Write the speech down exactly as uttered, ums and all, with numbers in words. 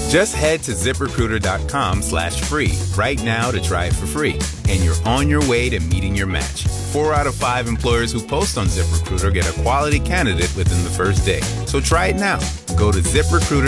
Just head to ZipRecruiter.com slash free right now to try it for free. And you're on your way to meeting your match. Four out of five employers who post on ZipRecruiter get a quality candidate within the first day. So try it now. Go to ZipRecruiter.